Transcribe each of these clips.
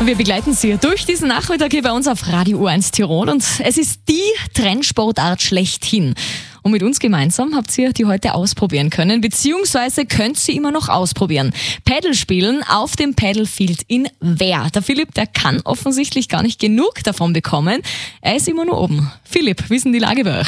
Wir begleiten Sie durch diesen Nachmittag hier bei uns auf Radio U1 Tirol und es ist die Trendsportart schlechthin. Und mit uns gemeinsam habt ihr die heute ausprobieren können, beziehungsweise könnt sie immer noch ausprobieren. Paddle spielen auf dem Paddlefield in Wehr. Der Philipp, der kann offensichtlich gar nicht genug davon bekommen. Er ist immer nur oben. Philipp, wie ist denn die Lage bei euch?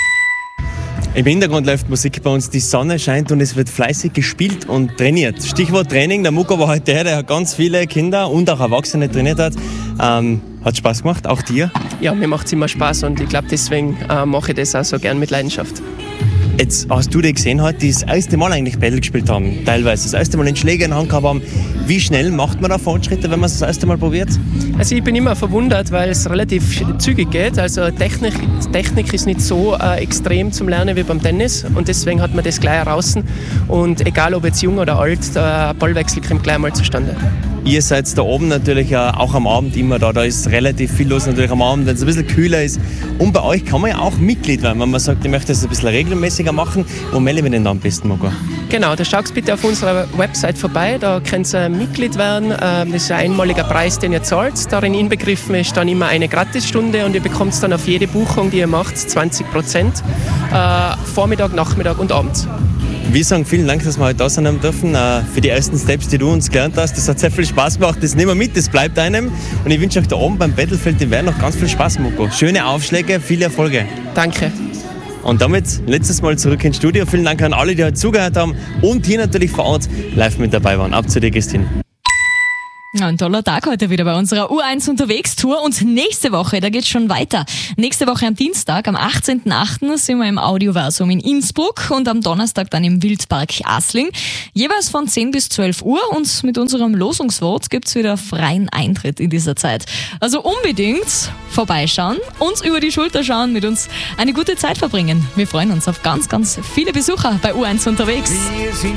Im Hintergrund läuft Musik bei uns, die Sonne scheint und es wird fleißig gespielt und trainiert. Stichwort Training, der Muko war heute der hat ganz viele Kinder und auch Erwachsene trainiert hat. Hat Spaß gemacht, auch dir? Ja, mir macht es immer Spaß und ich glaube, deswegen mache ich das auch so gern mit Leidenschaft. Jetzt hast du die gesehen heute, die das erste Mal eigentlich Paddle gespielt haben, teilweise das erste Mal den Schläger in der Hand gehabt haben. Wie schnell macht man da Fortschritte, wenn man es das erste Mal probiert? Also ich bin immer verwundert, weil es relativ zügig geht. Also Technik ist nicht so extrem zum Lernen wie beim Tennis und deswegen hat man das gleich raus. Und egal ob jetzt jung oder alt, der Ballwechsel kommt gleich mal zustande. Ihr seid da oben natürlich auch am Abend immer da. Da ist relativ viel los natürlich am Abend, wenn es ein bisschen kühler ist. Und bei euch kann man ja auch Mitglied werden, wenn man sagt, ich möchte das ein bisschen regelmäßiger machen. Wo melden wir denn da am besten, Marco? Genau, da schaut bitte auf unserer Website vorbei. Da könnt ihr Mitglied werden. Das ist ein einmaliger Preis, den ihr zahlt. Darin inbegriffen ist dann immer eine Gratisstunde und ihr bekommt dann auf jede Buchung, die ihr macht, 20%. Vormittag, Nachmittag und Abend. Wir sagen vielen Dank, dass wir heute da sein haben dürfen, für die ersten Steps, die du uns gelernt hast. Das hat sehr viel Spaß gemacht, das nehmen wir mit, das bleibt einem. Und ich wünsche euch da oben beim Battlefield in Wehr noch ganz viel Spaß, Muko. Schöne Aufschläge, viele Erfolge. Danke. Und damit letztes Mal zurück ins Studio. Vielen Dank an alle, die heute zugehört haben und hier natürlich vor Ort live mit dabei waren. Ab zu dir, Christine. Ja, ein toller Tag heute wieder bei unserer U1 Unterwegs-Tour und nächste Woche, da geht's schon weiter. Nächste Woche am Dienstag, am 18.08. sind wir im Audioversum in Innsbruck und am Donnerstag dann im Wildpark Asling. Jeweils von 10 bis 12 Uhr und mit unserem Losungsvote gibt's wieder freien Eintritt in dieser Zeit. Also unbedingt vorbeischauen, uns über die Schulter schauen, mit uns eine gute Zeit verbringen. Wir freuen uns auf ganz, ganz viele Besucher bei U1 Unterwegs.